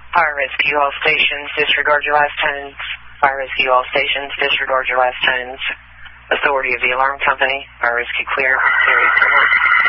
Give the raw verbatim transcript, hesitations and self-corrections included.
Fire rescue, all stations, disregard your last tones. Fire rescue, all stations, disregard your last tones. Authority of the alarm company. Fire rescue clear. Carry forward.